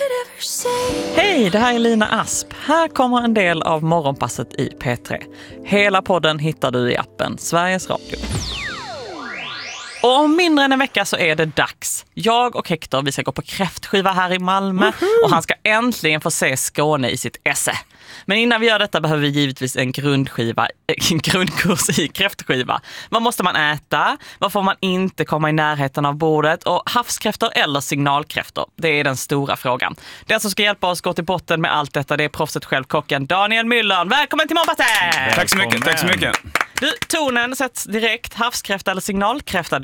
Hej, det här är Lina Asp. Här kommer en del av morgonpasset i P3. Hela podden hittar du i appen Sveriges Radio. Och om mindre än en vecka så är det dags. Jag och Hector, vi ska gå på kräftskiva här i Malmö. Och han ska äntligen få se Skåne i sitt esse. Men innan vi gör detta behöver vi givetvis en grundkurs i kräftskiva. Vad måste man äta? Vad får man inte komma i närheten av bordet? Och havskräftor eller signalkräftor? Det är den stora frågan. Den som ska hjälpa oss gå till botten med allt detta, det är proffset själv, kocken Daniel Müller. Välkommen till morgonpasset! Tack så mycket. Du, tonen sätts direkt. Havskräfta eller signalkräfta?